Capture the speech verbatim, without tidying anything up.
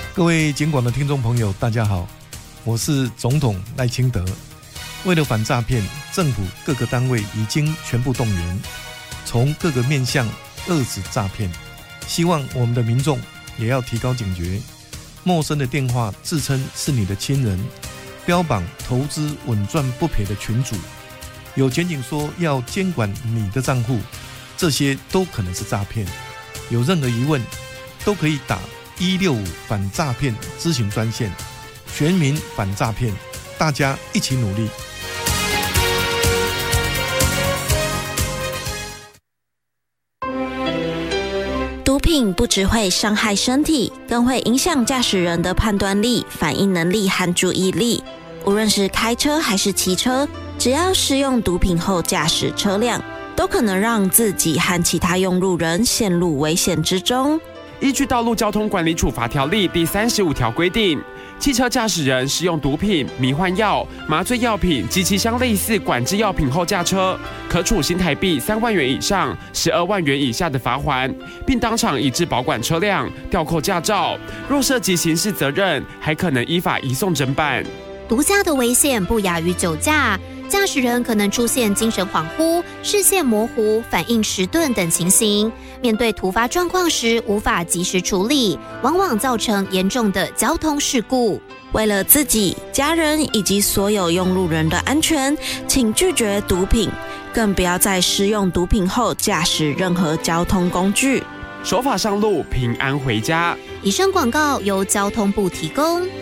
各位警广的听众朋友，大家好，我是总统赖清德。为了反诈骗，政府各个单位已经全部动员，从各个面向遏止诈骗。希望我们的民众也要提高警觉，陌生的电话自称是你的亲人，标榜投资稳赚不赔的群组，有前景说要监管你的账户，这些都可能是诈骗。有任何疑问，都可以打一六五反诈骗咨询专线，全民反诈骗，大家一起努力。 毒品不只会伤害身体，更会影响驾驶人的判断力、反应能力和注意力。无论是开车还是骑车，只要使用毒品后驾驶车辆，都可能让自己和其他用路人陷入危险之中。 依据《道路交通管理处罚条例》第三十五条规定，汽车驾驶人使用毒品、迷幻药、麻醉药品及其相类似管制药品后驾车，可处新台币三万元以上十二万元以下的罚锾，并当场移至保管车辆、吊扣驾照。若涉及刑事责任，还可能依法移送侦办。 毒驾的危险不亚于酒驾，驾驶人可能出现精神恍惚、视线模糊、反应迟钝等情形。面对突发状况时无法及时处理，往往造成严重的交通事故。 为了自己、家人以及所有用路人的安全，请拒绝毒品，更不要在使用毒品后驾驶任何交通工具。 守法上路，平安回家。 以上广告由交通部提供。